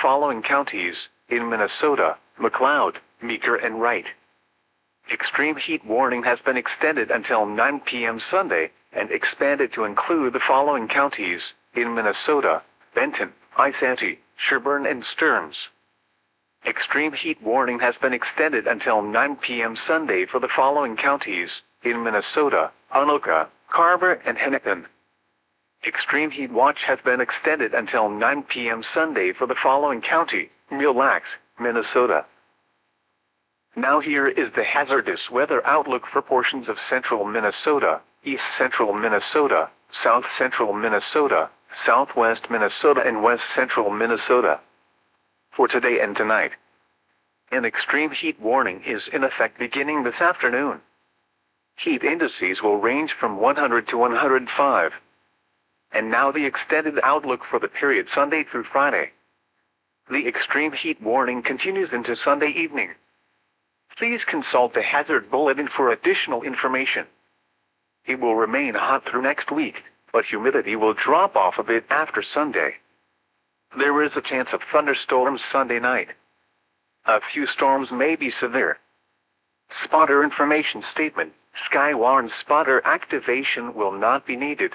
following counties in Minnesota: McLeod, Meeker, and Wright. Extreme heat warning has been extended until 9 p.m. Sunday and expanded to include the following counties in Minnesota: Benton, Isanti, Sherburne, and Stearns. Extreme heat warning has been extended until 9 p.m. Sunday for the following counties in Minnesota: Anoka, Carver, and Hennepin. Extreme heat watch has been extended until 9 p.m. Sunday for the following county: Mille Lacs, Minnesota. Now here is the hazardous weather outlook for portions of central Minnesota, east central Minnesota, south central Minnesota, southwest Minnesota, and west central Minnesota. For today and tonight, an extreme heat warning is in effect beginning this afternoon. Heat indices will range from 100 to 105. And now the extended outlook for the period Sunday through Friday. The extreme heat warning continues into Sunday evening. Please consult the hazard bulletin for additional information. It will remain hot through next week, but humidity will drop off a bit after Sunday. There is a chance of thunderstorms Sunday night. A few storms may be severe. Spotter information statement: Skywarn spotter activation will not be needed.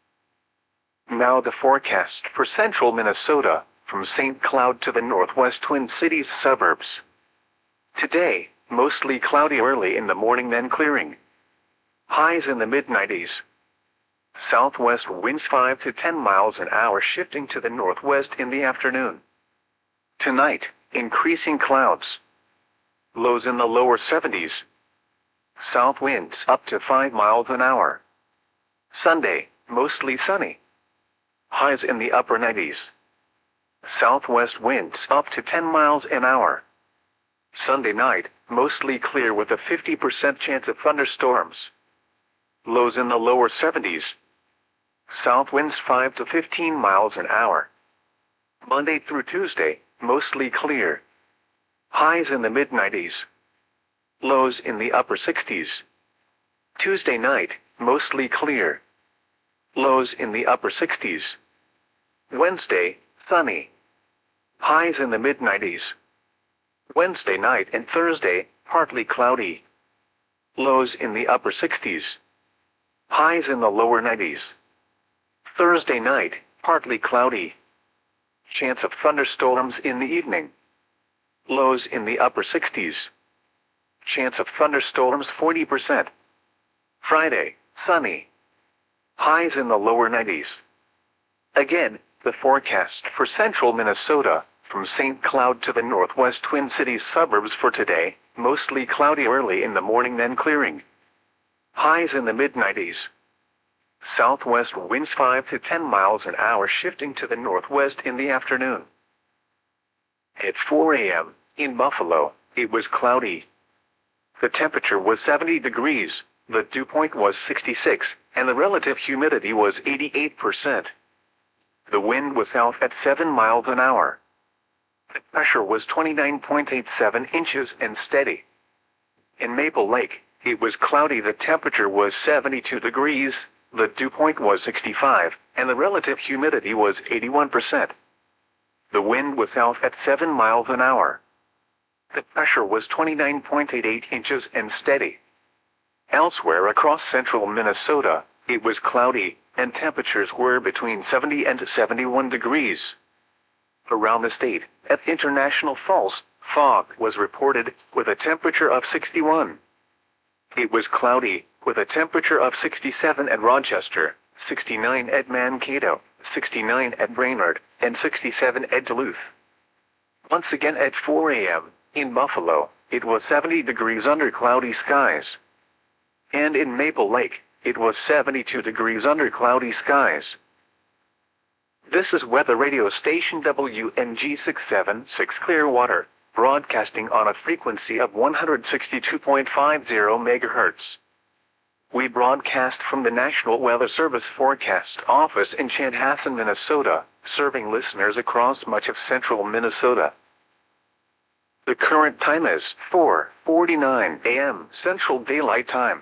Now the forecast for central Minnesota, from St. Cloud to the northwest Twin Cities suburbs. Today, mostly cloudy early in the morning, then clearing. Highs in the mid-90s. Southwest winds 5 to 10 miles an hour, shifting to the northwest in the afternoon. Tonight, increasing clouds. Lows in the lower 70s. South winds up to 5 miles an hour. Sunday, mostly sunny. Highs in the upper 90s. Southwest winds up to 10 miles an hour. Sunday night, mostly clear with a 50% chance of thunderstorms. Lows in the lower 70s. South winds 5 to 15 miles an hour. Monday through Tuesday, mostly clear. Highs in the mid-90s. Lows in the upper 60s. Tuesday night, mostly clear. Lows in the upper 60s. Wednesday, sunny. Highs in the mid-90s. Wednesday night and Thursday, partly cloudy. Lows in the upper 60s. Highs in the lower 90s. Thursday night, partly cloudy. Chance of thunderstorms in the evening. Lows in the upper 60s. Chance of thunderstorms 40%. Friday, sunny. Highs in the lower 90s. Again, the forecast for central Minnesota, from St. Cloud to the northwest Twin Cities suburbs for today: mostly cloudy early in the morning, then clearing. Highs in the mid-90s. Southwest winds 5 to 10 miles an hour, shifting to the northwest in the afternoon. At 4 a.m., in Buffalo, it was cloudy. The temperature was 70 degrees, the dew point was 66, and the relative humidity was 88%. The wind was south at 7 miles an hour. The pressure was 29.87 inches and steady. In Maple Lake, it was cloudy. The temperature was 72 degrees, the dew point was 65, and the relative humidity was 81%. The wind was south at 7 miles an hour. The pressure was 29.88 inches and steady. Elsewhere across central Minnesota, it was cloudy, and temperatures were between 70 and 71 degrees. Around the state, at International Falls, fog was reported, with a temperature of 61. It was cloudy, with a temperature of 67 at Rochester, 69 at Mankato, 69 at Brainerd, and 67 at Duluth. Once again at 4 a.m., in Buffalo, it was 70 degrees under cloudy skies. And in Maple Lake, it was 72 degrees under cloudy skies. This is weather radio station WNG 676 Clearwater, broadcasting on a frequency of 162.50 MHz. We broadcast from the National Weather Service Forecast Office in Chanhassen, Minnesota, serving listeners across much of central Minnesota. The current time is 4:49 a.m. Central Daylight Time.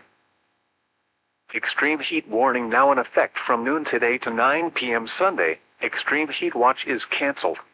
Extreme heat warning now in effect from noon today to 9 p.m. Sunday. Extreme heat watch is canceled.